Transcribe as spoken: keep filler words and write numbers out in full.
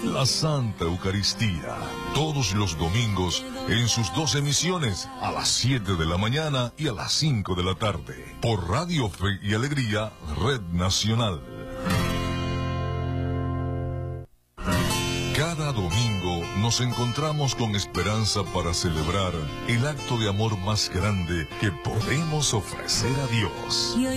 la Santa Eucaristía, todos los domingos en sus dos emisiones, a las siete de la mañana y a las cinco de la tarde, por Radio Fe y Alegría, Red Nacional. Cada domingo nos encontramos con esperanza para celebrar el acto de amor más grande que podemos ofrecer a Dios.